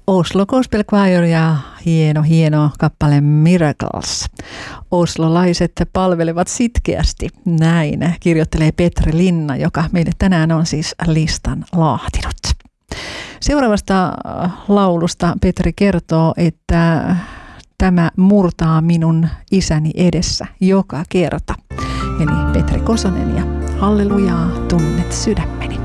Oslo Gospel Choir ja hieno kappale Miracles. Oslolaiset palvelevat sitkeästi. Näin kirjoittelee Petri Linna, joka meille tänään on siis listan laatinut. Seuraavasta laulusta Petri kertoo, että tämä murtaa minun isäni edessä joka kerta. Eli Petri Kosonen ja Hallelujaa tunnet sydämeni.